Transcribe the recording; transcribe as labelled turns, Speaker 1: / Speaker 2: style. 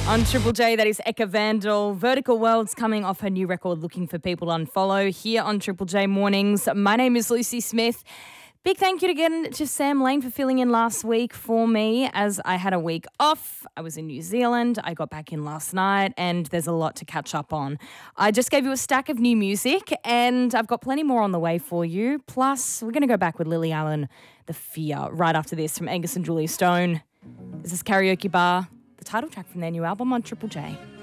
Speaker 1: On Triple J, that is Eka Vandal. Vertical World's coming off her new record, Looking for People to Unfollow, here on Triple J Mornings. My name is Lucy Smith. Big thank you again to Sam Lane for filling in last week for me as I had a week off. I was in New Zealand. I got back in last night and there's a lot to catch up on. I just gave you a stack of new music and I've got plenty more on the way for you. Plus, we're going to go back with Lily Allen, The Fear, right after this from Angus and Julia Stone. This is Karaoke Bar, the title track from their new album on Triple J.